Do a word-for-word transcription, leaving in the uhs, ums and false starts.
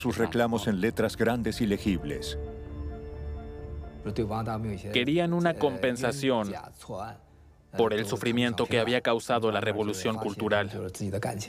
sus reclamos en letras grandes y legibles. Querían una compensación por el sufrimiento que había causado la revolución cultural.